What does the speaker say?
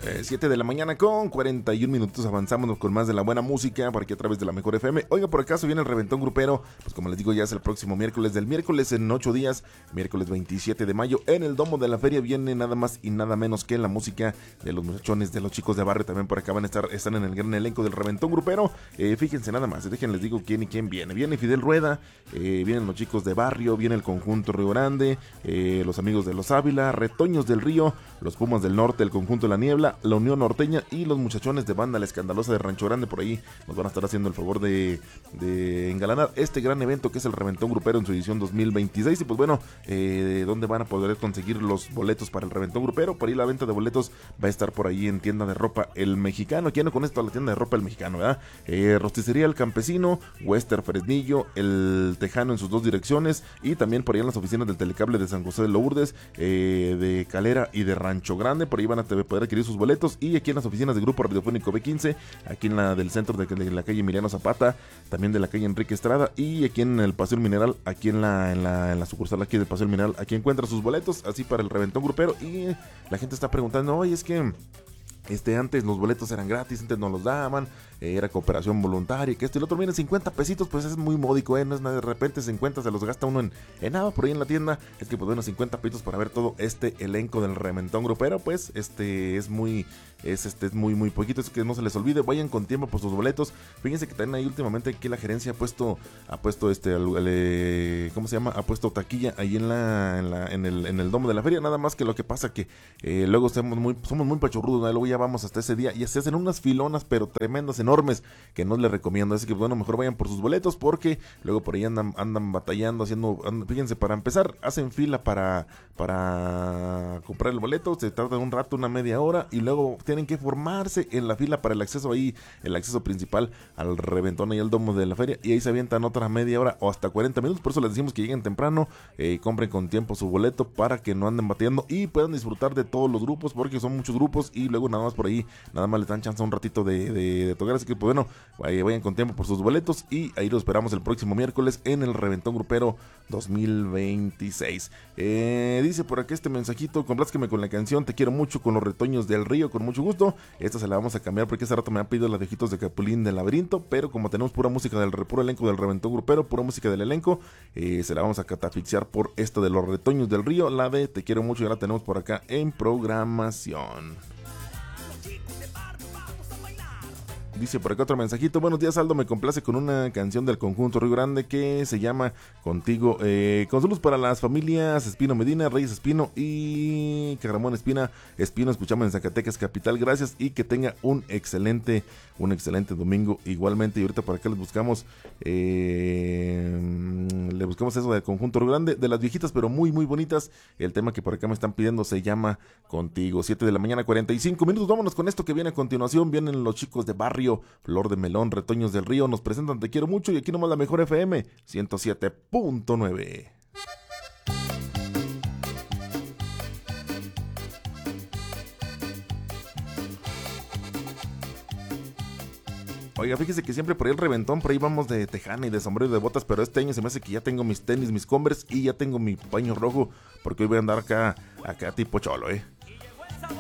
7 de la mañana con 41 minutos. Avanzamos con más de la buena música por aquí a través de la Mejor FM. Oiga, por acaso viene el reventón grupero. Pues como les digo, ya es el próximo miércoles. Del miércoles en 8 días, miércoles 27 de mayo, en el Domo de la Feria viene nada más y nada menos que la música de los muchachones, de los chicos de barrio. También por acá están en el gran elenco del reventón grupero. Fíjense nada más, les digo quién y quién viene. Viene Fidel Rueda, vienen los chicos de barrio, viene el conjunto Río Grande, los amigos de los Ávila, Retoños del Río, los Pumas del Norte, el conjunto La Niebla, la Unión Norteña y los muchachones de banda La Escandalosa de Rancho Grande. Por ahí nos van a estar haciendo el favor de engalanar este gran evento que es el Reventón Grupero en su edición 2026. Y pues bueno, ¿dónde van a poder conseguir los boletos para el Reventón Grupero? Por ahí la venta de boletos va a estar por ahí en tienda de ropa El Mexicano. ¿Quién no con esto? La tienda de ropa El Mexicano, ¿verdad? Rosticería El Campesino, Wester Fresnillo, El Tejano en sus dos direcciones, y también por ahí en las oficinas del Telecable de San José de Lourdes, de Calera y de Rancho Grande. Por ahí van a poder adquirir sus boletos. Y aquí en las oficinas del Grupo Radiofónico B15, aquí en la del centro de la calle Emiliano Zapata, también de la calle Enrique Estrada, y aquí en el Paseo Mineral, aquí en la sucursal aquí del Paseo Mineral, aquí encuentra sus boletos, así para el Reventón Grupero. Y la gente está preguntando, oye, es que antes los boletos eran gratis, antes no los daban, era cooperación voluntaria, que esto y lo otro. Miren, 50 pesitos, pues es muy módico, no es nada, de repente 50 se los gasta uno en nada por ahí en la tienda. Es que pues bueno, 50 pesitos para ver todo este elenco del Reventón Grupero, pues es muy poquito. Es que no se les olvide, vayan con tiempo por sus boletos. Fíjense que también ahí últimamente aquí la gerencia ha puesto ¿cómo se llama? Ha puesto taquilla ahí en el Domo de la Feria. Nada más que lo que pasa que luego somos muy pachorrudos, ¿no? Luego ya vamos hasta ese día y se hacen unas filonas pero tremendas, enormes, que no les recomiendo. Así que bueno, mejor vayan por sus boletos, porque luego por ahí andan batallando, fíjense, para empezar hacen fila para comprar el boleto, se tarda un rato, una media hora, y luego tienen que formarse en la fila para el acceso principal al reventón y al Domo de la Feria, y ahí se avientan otra media hora o hasta 40 minutos. Por eso les decimos que lleguen temprano, compren con tiempo su boleto para que no anden batallando y puedan disfrutar de todos los grupos, porque son muchos grupos y luego nada más por ahí, nada más les dan chance un ratito de tocar. Así que pues bueno, vayan con tiempo por sus boletos y ahí los esperamos el próximo miércoles en el Reventón Grupero 2026. Dice por aquí este mensajito: complázqueme con la canción Te quiero mucho, con los Retoños del Río. Con mucho gusto. Esta se la vamos a cambiar porque hace rato me han pedido las de Ojitos de Capulín del Laberinto, pero como tenemos pura música puro elenco del Reventón Grupero, pura música del elenco, se la vamos a catafixiar por esta de los Retoños del Río, la de Te quiero mucho. Ya la tenemos por acá en programación. Dice por acá otro mensajito: buenos días, Aldo, me complace con una canción del conjunto Río Grande que se llama Contigo. Con saludos para las familias Espino Medina, Reyes Espino y Carramón Espino. Escuchamos en Zacatecas capital. Gracias y que tenga un excelente domingo igualmente. Y ahorita por acá les buscamos eso del conjunto Río Grande, de las viejitas pero muy muy bonitas. El tema que por acá me están pidiendo se llama Contigo. 7 de la mañana 45 minutos. Vámonos con esto que viene a continuación. Vienen los chicos de barrio, Flor de Melón, Retoños del Río, nos presentan Te quiero mucho, y aquí nomás la Mejor FM 107.9. Oiga, fíjese que siempre por ahí el reventón, por ahí vamos de tejana y de sombrero y de botas, pero este año se me hace que ya tengo mis tenis, mis Converse, y ya tengo mi paño rojo, porque hoy voy a andar acá tipo cholo,